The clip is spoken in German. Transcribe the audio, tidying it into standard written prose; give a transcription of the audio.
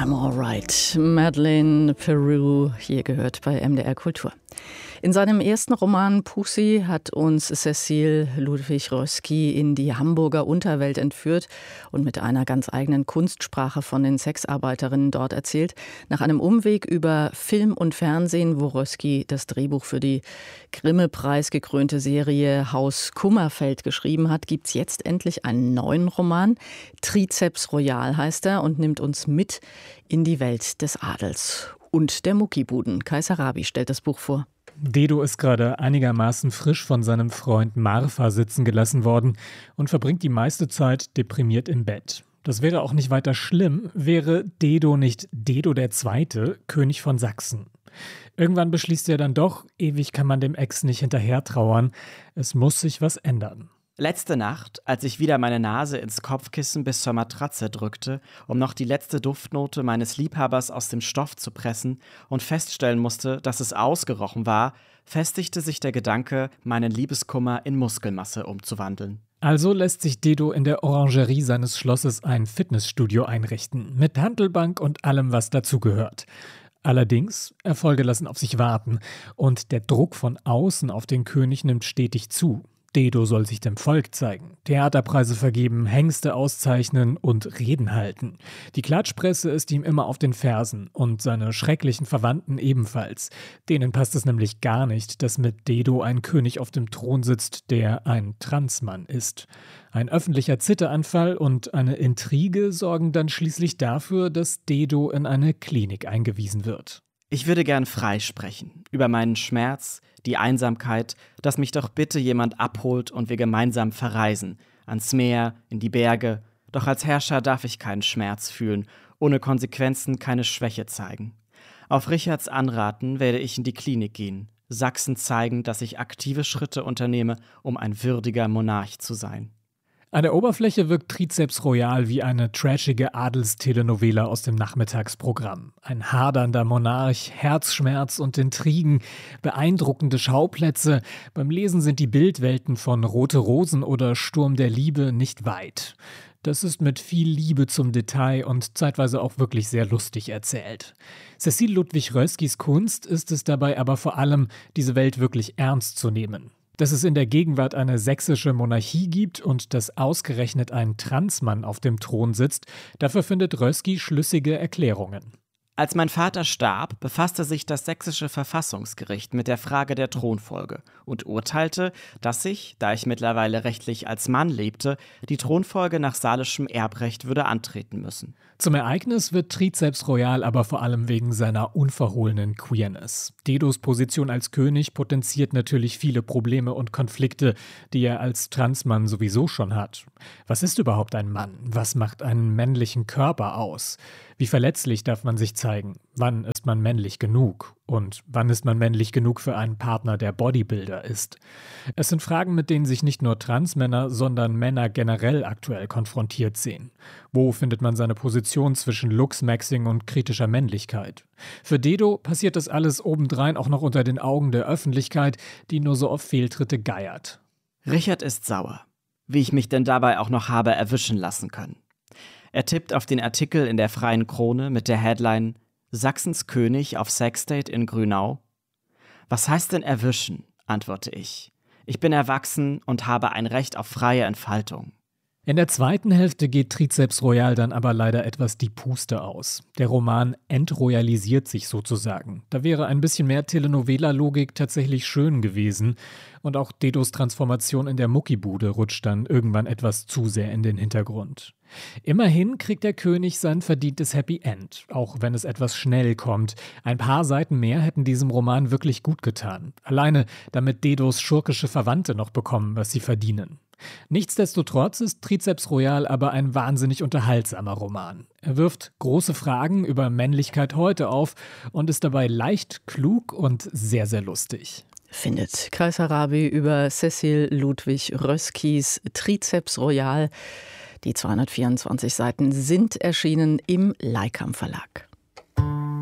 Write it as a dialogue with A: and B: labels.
A: I'm alright. Madeleine Peru, hier gehört bei MDR Kultur. In seinem ersten Roman Pussy hat uns Cecil Ludwig Rösky in die Hamburger Unterwelt entführt und mit einer ganz eigenen Kunstsprache von den Sexarbeiterinnen dort erzählt. Nach einem Umweg über Film und Fernsehen, wo Rösky das Drehbuch für die Grimme-Preis gekrönte Serie Haus Kummerfeld geschrieben hat, gibt es jetzt endlich einen neuen Roman. Trizeps Royal heißt er und nimmt uns mit in die Welt des Adels und der Muckibuden. Kay Sarabi stellt das Buch vor.
B: Dedo ist gerade einigermaßen frisch von seinem Freund Marfa sitzen gelassen worden und verbringt die meiste Zeit deprimiert im Bett. Das wäre auch nicht weiter schlimm, wäre Dedo nicht Dedo II., König von Sachsen. Irgendwann beschließt er dann doch, ewig kann man dem Ex nicht hinterher trauern, es muss sich was ändern.
C: Letzte Nacht, als ich wieder meine Nase ins Kopfkissen bis zur Matratze drückte, um noch die letzte Duftnote meines Liebhabers aus dem Stoff zu pressen und feststellen musste, dass es ausgerochen war, festigte sich der Gedanke, meinen Liebeskummer in Muskelmasse umzuwandeln.
B: Also lässt sich Dedo in der Orangerie seines Schlosses ein Fitnessstudio einrichten, mit Hantelbank und allem, was dazugehört. Allerdings, Erfolge lassen auf sich warten und der Druck von außen auf den König nimmt stetig zu. Dedo soll sich dem Volk zeigen, Theaterpreise vergeben, Hengste auszeichnen und Reden halten. Die Klatschpresse ist ihm immer auf den Fersen und seine schrecklichen Verwandten ebenfalls. Denen passt es nämlich gar nicht, dass mit Dedo ein König auf dem Thron sitzt, der ein Transmann ist. Ein öffentlicher Zitteranfall und eine Intrige sorgen dann schließlich dafür, dass Dedo in eine Klinik eingewiesen wird.
C: Ich würde gern frei sprechen, über meinen Schmerz, die Einsamkeit, dass mich doch bitte jemand abholt und wir gemeinsam verreisen, ans Meer, in die Berge. Doch als Herrscher darf ich keinen Schmerz fühlen, ohne Konsequenzen keine Schwäche zeigen. Auf Richards Anraten werde ich in die Klinik gehen, Sachsen zeigen, dass ich aktive Schritte unternehme, um ein würdiger Monarch zu sein.
B: An der Oberfläche wirkt Trizeps Royal wie eine trashige Adelstelenovela aus dem Nachmittagsprogramm. Ein hadernder Monarch, Herzschmerz und Intrigen, beeindruckende Schauplätze. Beim Lesen sind die Bildwelten von Rote Rosen oder Sturm der Liebe nicht weit. Das ist mit viel Liebe zum Detail und zeitweise auch wirklich sehr lustig erzählt. Cecil Ludwig Röskys Kunst ist es dabei aber vor allem, diese Welt wirklich ernst zu nehmen. Dass es in der Gegenwart eine sächsische Monarchie gibt und dass ausgerechnet ein Transmann auf dem Thron sitzt, dafür findet Rösky schlüssige Erklärungen.
C: Als mein Vater starb, befasste sich das sächsische Verfassungsgericht mit der Frage der Thronfolge und urteilte, dass ich, da ich mittlerweile rechtlich als Mann lebte, die Thronfolge nach salischem Erbrecht würde antreten müssen.
B: Zum Ereignis wird Trizeps Royal aber vor allem wegen seiner unverhohlenen Queerness. Dedos Position als König potenziert natürlich viele Probleme und Konflikte, die er als Transmann sowieso schon hat. Was ist überhaupt ein Mann? Was macht einen männlichen Körper aus? Wie verletzlich darf man sich zeigen? Wann ist man männlich genug? Und wann ist man männlich genug für einen Partner, der Bodybuilder ist? Es sind Fragen, mit denen sich nicht nur Transmänner, sondern Männer generell aktuell konfrontiert sehen. Wo findet man seine Position zwischen Looksmaxing und kritischer Männlichkeit? Für Dedo passiert das alles obendrein auch noch unter den Augen der Öffentlichkeit, die nur so auf Fehltritte geiert.
C: Richard ist sauer. Wie ich mich denn dabei auch noch habe erwischen lassen können. Er tippt auf den Artikel in der Freien Krone mit der Headline »Sachsens König auf Sexdate in Grünau«. »Was heißt denn erwischen?«, antworte ich. »Ich bin erwachsen und habe ein Recht auf freie Entfaltung.«
B: In der zweiten Hälfte geht Trizeps Royal dann aber leider etwas die Puste aus. Der Roman entroyalisiert sich sozusagen. Da wäre ein bisschen mehr Telenovela-Logik tatsächlich schön gewesen. Und auch Dedos Transformation in der Muckibude rutscht dann irgendwann etwas zu sehr in den Hintergrund. Immerhin kriegt der König sein verdientes Happy End, auch wenn es etwas schnell kommt. Ein paar Seiten mehr hätten diesem Roman wirklich gut getan. Alleine, damit Dedos schurkische Verwandte noch bekommen, was sie verdienen. Nichtsdestotrotz ist Trizeps Royal aber ein wahnsinnig unterhaltsamer Roman. Er wirft große Fragen über Männlichkeit heute auf und ist dabei leicht, klug und sehr, sehr lustig.
A: Findet Kay Sarabi über Cecil Ludwig Röskys Trizeps Royal. Die 224 Seiten sind erschienen im Leikam Verlag.